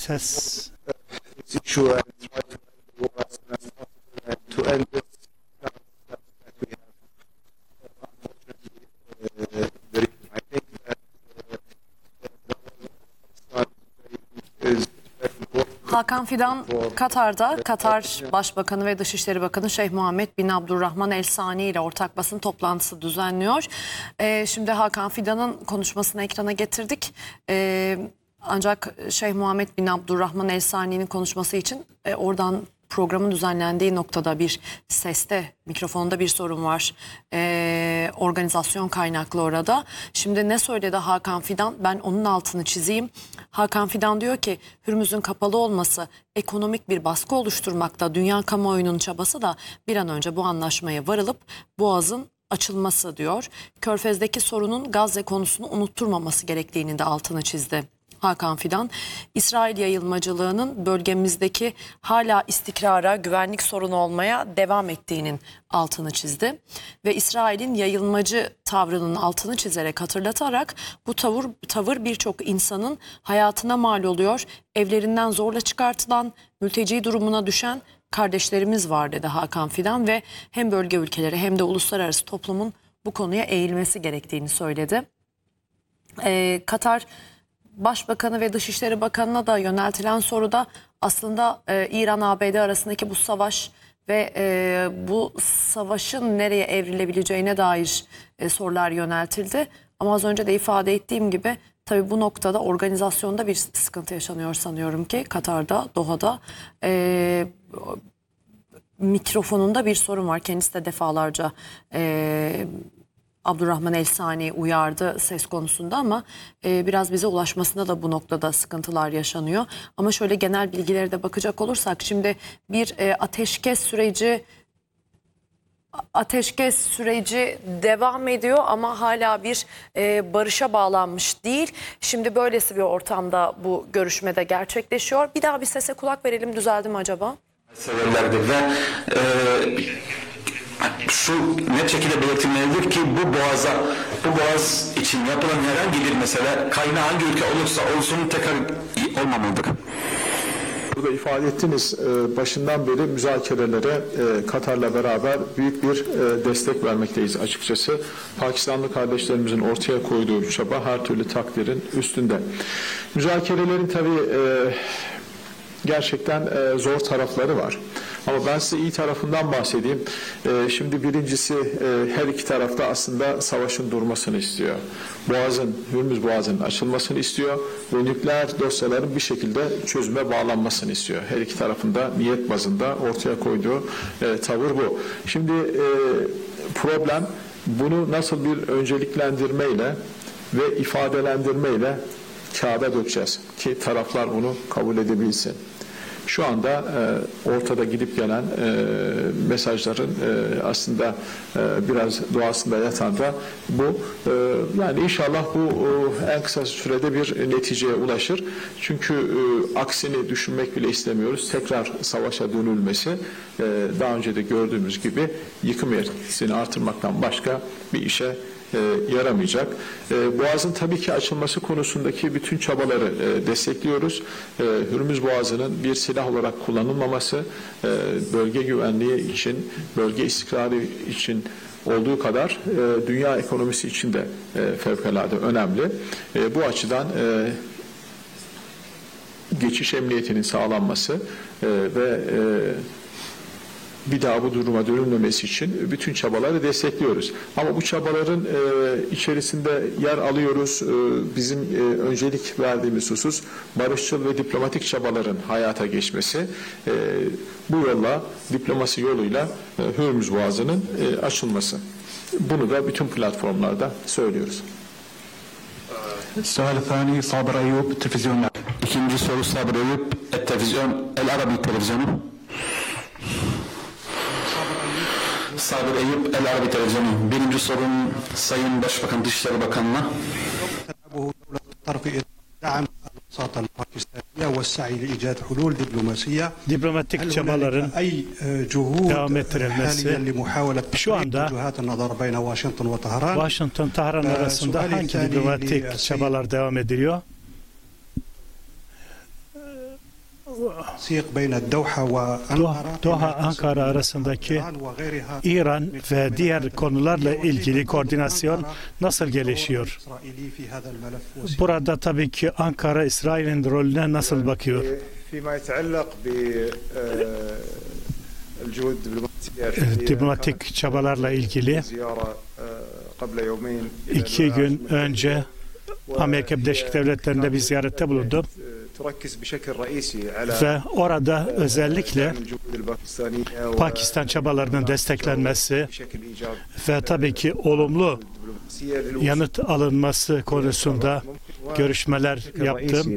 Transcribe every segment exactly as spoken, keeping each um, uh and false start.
ses Hakan Fidan Katar'da Katar Başbakanı ve Dışişleri Bakanı Şeyh Muhammed bin Abdurrahman El Sani ile ortak basın toplantısı düzenliyor. Ee, şimdi Hakan Fidan'ın konuşmasını ekrana getirdik. Ee, ancak Şeyh Muhammed bin Abdurrahman El Sani'nin konuşması için e, oradan programın düzenlendiği noktada bir seste, mikrofonda bir sorun var. Ee, organizasyon kaynaklı orada. Şimdi ne söyledi Hakan Fidan? Ben onun altını çizeyim. Hakan Fidan diyor ki Hürmüz'ün kapalı olması ekonomik bir baskı oluşturmakta. Dünya kamuoyunun çabası da bir an önce bu anlaşmaya varılıp Boğaz'ın açılması diyor. Körfez'deki sorunun Gazze konusunu unutturmaması gerektiğini de altını çizdi Hakan Fidan. İsrail yayılmacılığının bölgemizdeki hala istikrara, güvenlik sorunu olmaya devam ettiğinin altını çizdi. Ve İsrail'in yayılmacı tavrının altını çizerek, hatırlatarak bu tavır, tavır birçok insanın hayatına mal oluyor. Evlerinden zorla çıkartılan, mülteci durumuna düşen kardeşlerimiz var dedi Hakan Fidan ve hem bölge ülkeleri hem de uluslararası toplumun bu konuya eğilmesi gerektiğini söyledi. Ee, Katar Başbakanı ve Dışişleri Bakanı'na da yöneltilen soruda aslında e, İran-A B D arasındaki bu savaş ve e, bu savaşın nereye evrilebileceğine dair e, sorular yöneltildi. Ama az önce de ifade ettiğim gibi tabii bu noktada organizasyonda bir sıkıntı yaşanıyor sanıyorum ki Katar'da, Doha'da. E, mikrofonunda bir sorun var. Kendisi de defalarca E, Abdurrahman El Sani uyardı ses konusunda ama e, biraz bize ulaşmasında da bu noktada sıkıntılar yaşanıyor. Ama şöyle genel bilgilere de bakacak olursak şimdi bir e, ateşkes süreci ateşkes süreci devam ediyor ama hala bir e, barışa bağlanmış değil. Şimdi böylesi bir ortamda bu görüşmede gerçekleşiyor. Bir daha bir sese kulak verelim, düzeldi mi acaba? Severlerdir ve e, şu net şekilde belirtilmelidir ki bu boğaza, bu boğaz için yapılan herhangi bir mesele kaynağı hangi ülke olursa olsun tekrar olmamalıdır. Burada ifade ettiniz, başından beri müzakerelere Katar'la beraber büyük bir destek vermekteyiz açıkçası. Pakistanlı kardeşlerimizin ortaya koyduğu çaba her türlü takdirin üstünde. Müzakerelerin tabii gerçekten zor tarafları var. Ama ben size iyi tarafından bahsedeyim. Şimdi birincisi her iki tarafta aslında savaşın durmasını istiyor. Boğazın, Hürmüz Boğazı'nın açılmasını istiyor ve nükleer dosyaların bir şekilde çözüme bağlanmasını istiyor. Her iki tarafında niyet bazında ortaya koyduğu tavır bu. Şimdi problem bunu nasıl bir önceliklendirmeyle ve ifadelendirmeyle kağıda dökeceğiz ki taraflar bunu kabul edebilsin. Şu anda e, ortada gidip gelen e, mesajların e, aslında e, biraz doğasında yatan da bu. E, yani inşallah bu e, en kısa sürede bir neticeye ulaşır. Çünkü e, aksini düşünmek bile istemiyoruz. Tekrar savaşa dönülmesi e, daha önce de gördüğümüz gibi yıkım etkisini artırmaktan başka bir işe E, yaramayacak. E, Boğaz'ın tabii ki açılması konusundaki bütün çabaları e, destekliyoruz. E, Hürmüz Boğazı'nın bir silah olarak kullanılmaması e, bölge güvenliği için, bölge istikrarı için olduğu kadar e, dünya ekonomisi için de e, fevkalade önemli. E, bu açıdan e, geçiş emniyetinin sağlanması e, ve e, bir daha bu duruma dönülmemesi için bütün çabaları destekliyoruz. Ama bu çabaların e, içerisinde yer alıyoruz. E, bizim e, öncelik verdiğimiz husus barışçıl ve diplomatik çabaların hayata geçmesi. E, bu yolla, diplomasi yoluyla e, Hürmüz Boğazı'nın e, açılması. Bunu da bütün platformlarda söylüyoruz. السؤال الثاني صابر أيوب تلفزيون. İkinci soru Sabir Eyüp televizyon El Arabi televizyonu. Sabir Eyüp El Arabi televizyonu. Birinci sorun Sayın Başbakan Dışişleri Bakanı'na. Diplomatik çabaların devam ettirilmesi şu anda Washington-Tahran arasında hangi diplomatik çabalar devam ediliyor? Doha, Ankara arasındaki İran ve diğer konularla ilgili koordinasyon nasıl gelişiyor? Burada tabii ki Ankara, İsrail'in rolüne nasıl bakıyor? Diplomatik çabalarla ilgili iki gün önce Amerika Birleşik Devletleri'nde bir ziyarette bulundum ve orada özellikle Pakistan çabalarının desteklenmesi ve tabii ki olumlu yanıt alınması konusunda görüşmeler yaptım.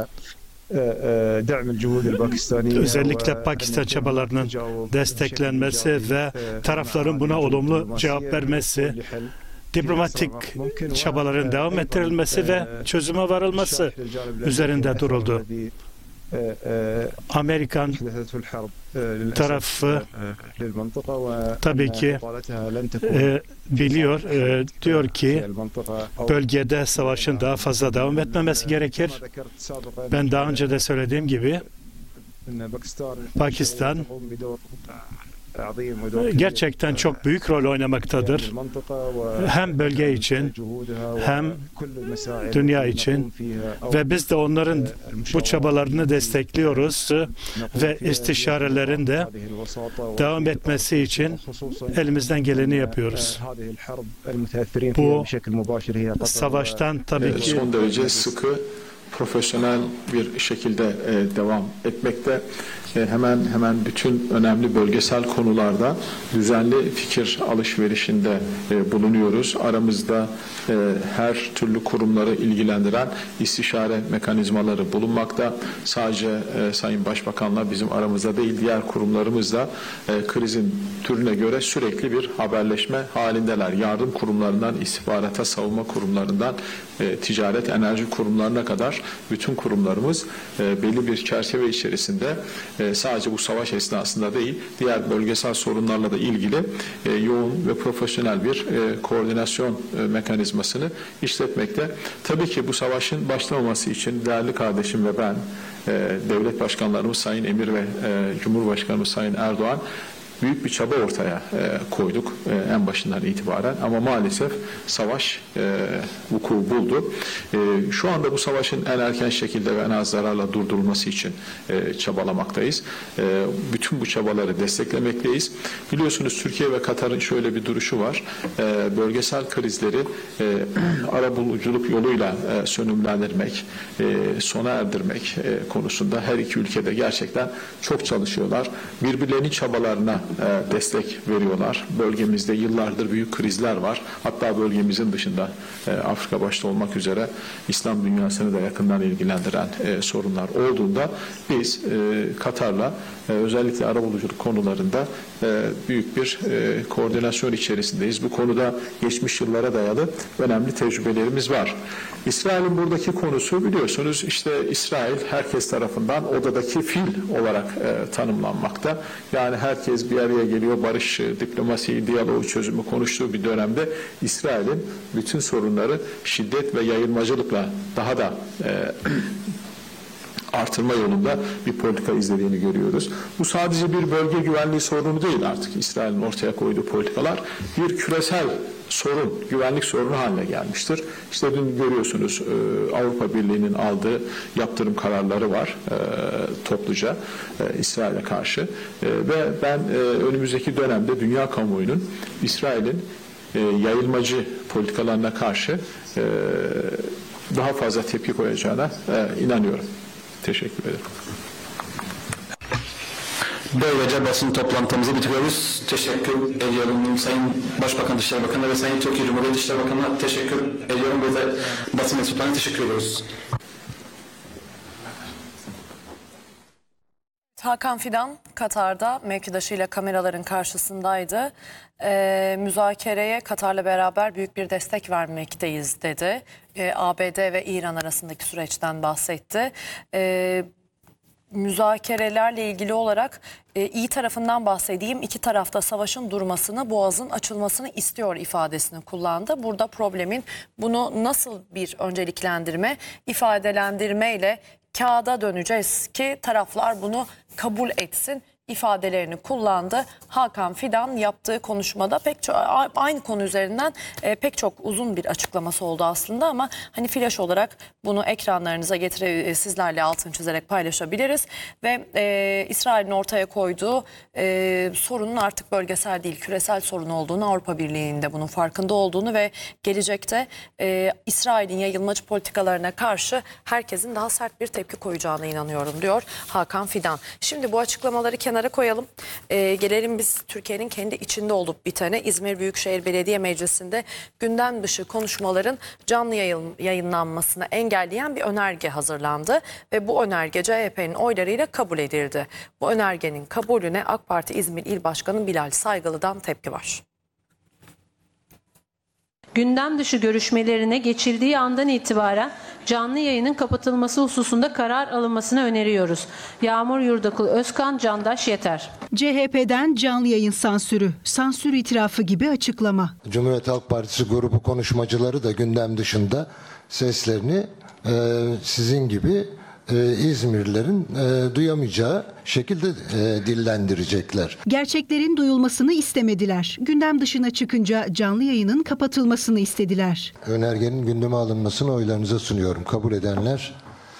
Özellikle Pakistan çabalarının desteklenmesi ve tarafların buna olumlu cevap vermesi, diplomatik çabaların devam ettirilmesi ve çözüme varılması üzerinde duruldu. Amerikan tarafı tabii ki e, biliyor, e, diyor ki bölgede savaşın daha fazla devam etmemesi gerekir. Ben daha önce de söylediğim gibi Pakistan gerçekten çok büyük rol oynamaktadır. Hem bölge için hem dünya için ve biz de onların bu çabalarını destekliyoruz ve istişarelerin de devam etmesi için elimizden geleni yapıyoruz. Bu savaştan tabii ki son derece sıkı, profesyonel bir şekilde e, devam etmekte. E, hemen hemen bütün önemli bölgesel konularda düzenli fikir alışverişinde e, bulunuyoruz. Aramızda e, her türlü kurumları ilgilendiren istişare mekanizmaları bulunmakta. Sadece e, Sayın Başbakan'la bizim aramızda değil, diğer kurumlarımız da e, krizin türüne göre sürekli bir haberleşme halindeler. Yardım kurumlarından, istihbarata, savunma kurumlarından, e, ticaret, enerji kurumlarına kadar bütün kurumlarımız e, belli bir çerçeve içerisinde e, sadece bu savaş esnasında değil, diğer bölgesel sorunlarla da ilgili e, yoğun ve profesyonel bir e, koordinasyon e, mekanizmasını işletmekte. Tabii ki bu savaşın başlamaması için değerli kardeşim ve ben, e, devlet başkanlarımız Sayın Emir ve e, Cumhurbaşkanımız Sayın Erdoğan büyük bir çaba ortaya e, koyduk e, en başından itibaren ama maalesef savaş e, vuku buldu. E, şu anda bu savaşın en erken şekilde ve en az zararla durdurulması için e, çabalamaktayız. E, bütün bu çabaları desteklemekteyiz. Biliyorsunuz Türkiye ve Katar'ın şöyle bir duruşu var. E, bölgesel krizleri e, arabuluculuk yoluyla e, sönümlendirmek, e, sona erdirmek e, konusunda her iki ülkede gerçekten çok çalışıyorlar. Birbirlerinin çabalarına destek veriyorlar. Bölgemizde yıllardır büyük krizler var. Hatta bölgemizin dışında Afrika başta olmak üzere İslam dünyasını da yakından ilgilendiren sorunlar olduğunda biz Katar'la özellikle arabuluculuk konularında büyük bir koordinasyon içerisindeyiz. Bu konuda geçmiş yıllara dayalı önemli tecrübelerimiz var. İsrail'in buradaki konusu biliyorsunuz işte İsrail herkes tarafından odadaki fil olarak e, tanımlanmakta. Yani herkes bir araya geliyor, barış, diplomasi, diyaloğu çözümü konuştuğu bir dönemde İsrail'in bütün sorunları şiddet ve yayılmacılıkla daha da e, artırma yolunda bir politika izlediğini görüyoruz. Bu sadece bir bölge güvenliği sorunu değil artık İsrail'in ortaya koyduğu politikalar. Bir küresel sorun, güvenlik sorunu haline gelmiştir. İşte dün görüyorsunuz e, Avrupa Birliği'nin aldığı yaptırım kararları var e, topluca e, İsrail'e karşı e, ve ben e, önümüzdeki dönemde dünya kamuoyunun İsrail'in e, yayılmacı politikalarına karşı e, daha fazla tepki koyacağına e, inanıyorum. Teşekkür ederim. Böylece basın toplantımızı bitiriyoruz. Teşekkür ediyorum Sayın Başbakan Dışişleri Bakanı ve Sayın Türkiye Cumhuriyeti Dışişleri Bakanı'na teşekkür ediyorum. Ve de basın mensuplarına teşekkür ediyoruz. Hakan Fidan Katar'da mevkidaşıyla kameraların karşısındaydı. Ee, müzakereye Katar'la beraber büyük bir destek vermekteyiz dedi. Ee, A B D ve İran arasındaki süreçten bahsetti. Ee, müzakerelerle ilgili olarak e, iyi tarafından bahsedeyim. İki tarafta savaşın durmasını, boğazın açılmasını istiyor ifadesini kullandı. Burada problemin bunu nasıl bir önceliklendirme, ifadelendirmeyle kağıda döneceğiz ki taraflar bunu kabul etsin ifadelerini kullandı. Hakan Fidan yaptığı konuşmada pek çok aynı konu üzerinden e, pek çok uzun bir açıklaması oldu aslında ama hani flash olarak bunu ekranlarınıza getirip sizlerle altını çizerek paylaşabiliriz ve e, İsrail'in ortaya koyduğu e, sorunun artık bölgesel değil küresel sorun olduğunu, Avrupa Birliği'nde bunun farkında olduğunu ve gelecekte e, İsrail'in yayılmacı politikalarına karşı herkesin daha sert bir tepki koyacağına inanıyorum diyor Hakan Fidan. Şimdi bu açıklamaları kenara koyalım. Ee, gelelim biz Türkiye'nin kendi içinde olup bitene. İzmir Büyükşehir Belediye Meclisi'nde gündem dışı konuşmaların canlı yayın, yayınlanmasını engelleyen bir önerge hazırlandı. Ve bu önerge C H P'nin oylarıyla kabul edildi. Bu önergenin kabulüne AK Parti İzmir İl Başkanı Bilal Saygılı'dan tepki var. Gündem dışı görüşmelerine geçildiği andan itibaren canlı yayının kapatılması hususunda karar alınmasını öneriyoruz. Yağmur Yurdakul Özkan, Candaş Yeter. C H P'den canlı yayın sansürü, sansür itirafı gibi açıklama. Cumhuriyet Halk Partisi grubu konuşmacıları da gündem dışında seslerini e, sizin gibi e, İzmirlilerin e, duyamayacağı şekilde e, dillendirecekler. Gerçeklerin duyulmasını istemediler. Gündem dışına çıkınca canlı yayının kapatılmasını istediler. Önergenin gündeme alınmasını oylarınıza sunuyorum. Kabul edenler,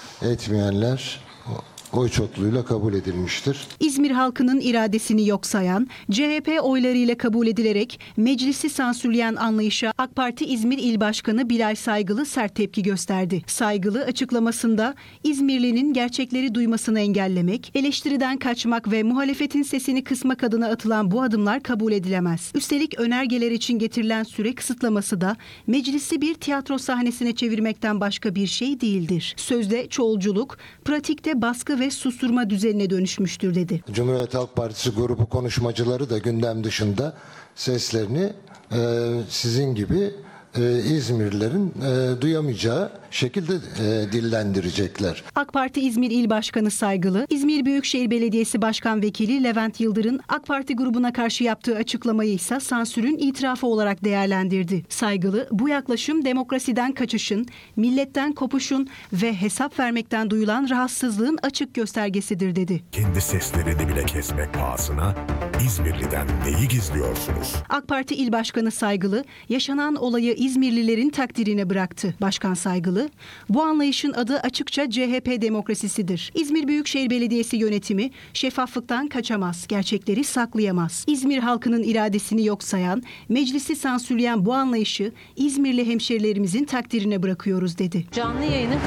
etmeyenler oy çokluğuyla kabul edilmiştir. İzmir halkının iradesini yok sayan, C H P oylarıyla kabul edilerek meclisi sansürleyen anlayışa AK Parti İzmir İl Başkanı Bilal Saygılı sert tepki gösterdi. Saygılı açıklamasında İzmirli'nin gerçekleri duymasını engellemek, eleştiriden kaçmak ve muhalefetin sesini kısmak adına atılan bu adımlar kabul edilemez. Üstelik önergeler için getirilen süre kısıtlaması da meclisi bir tiyatro sahnesine çevirmekten başka bir şey değildir. Sözde çoğulculuk, pratikte baskı ve ve susturma düzenine dönüşmüştür dedi. Cumhuriyet Halk Partisi grubu konuşmacıları da gündem dışında seslerini e, sizin gibi e, İzmirlilerin e, duyamayacağı şekilde e, dillendirecekler. AK Parti İzmir İl Başkanı Saygılı, İzmir Büyükşehir Belediyesi Başkan Vekili Levent Yıldır'ın AK Parti grubuna karşı yaptığı açıklamayı ise sansürün itirafı olarak değerlendirdi. Saygılı, bu yaklaşım demokrasiden kaçışın, milletten kopuşun ve hesap vermekten duyulan rahatsızlığın açık göstergesidir dedi. Kendi seslerini bile kesmek pahasına İzmirli'den neyi gizliyorsunuz? AK Parti İl Başkanı Saygılı, yaşanan olayı İzmirlilerin takdirine bıraktı. Başkan Saygılı, bu anlayışın adı açıkça C H P demokrasisidir. İzmir Büyükşehir Belediyesi yönetimi şeffaflıktan kaçamaz, gerçekleri saklayamaz. İzmir halkının iradesini yok sayan, meclisi sansürleyen bu anlayışı İzmirli hemşerilerimizin takdirine bırakıyoruz dedi. Canlı yayının